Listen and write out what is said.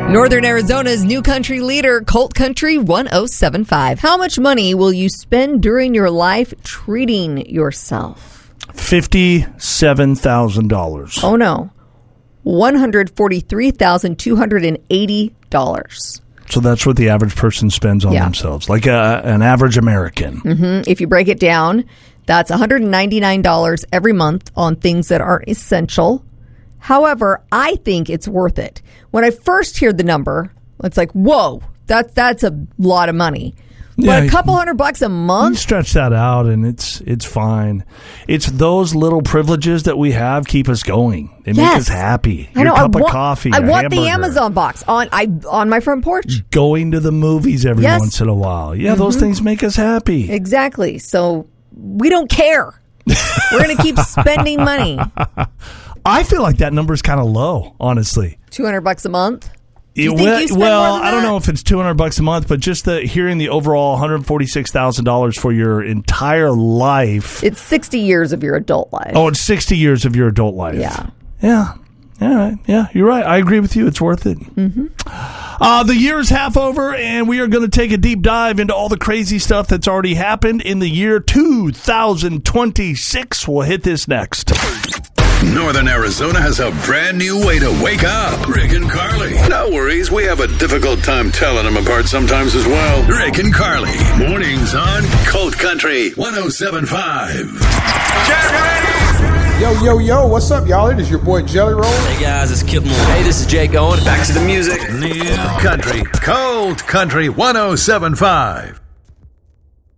Northern Arizona's new country leader, Colt Country 1075. How much money will you spend during your life treating yourself? $57,000. Oh, no. $143,280. So that's what the average person spends on themselves, like an average American. Mm-hmm. If you break it down, that's $199 every month on things that aren't essential. However, I think it's worth it. When I first hear the number, it's like, whoa, that's a lot of money. But a couple $100 a month? You stretch that out and it's fine. It's those little privileges that we have keep us going. They make us happy. I know. Cup of coffee, I want hamburger. the Amazon box on my front porch. Going to the movies every once in a while. Yeah, those things make us happy. Exactly. So we don't care. We're going to keep spending money. I feel like that number is kind of low, honestly. $200 a month? Do you well, think you spend more than I don't that? know if it's $200 a month, but just hearing the overall $146,000 for your entire life. It's 60 years of your adult life. Oh, it's 60 years of your adult life. Yeah. Yeah, you're right. I agree with you. It's worth it. Mm-hmm. The year is half over, and we are going to take a deep dive into all the crazy stuff that's already happened in the year 2026. We'll hit this next. Northern Arizona has a brand new way to wake up. Rick and Carly. No worries, we have a difficult time telling them apart sometimes as well. Rick and Carly. Mornings on Colt Country 1075. Get ready! Yo, what's up, y'all? It is your boy Jelly Roll. Hey, guys, it's Kip Moore. Hey, this is Jake Owen. Back to the music. New Country. Colt Country 1075.